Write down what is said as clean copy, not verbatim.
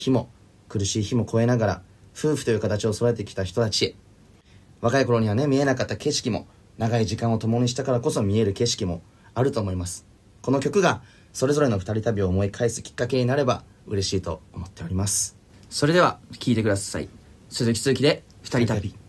日も苦しい日も越えながら夫婦という形を育ててきた人たちへ、若い頃にはね見えなかった景色も、長い時間を共にしたからこそ見える景色もあると思います。この曲がそれぞれの二人旅を思い返すきっかけになれば嬉しいと思っております。 それでは聴いてください。鈴木鈴木で二人旅。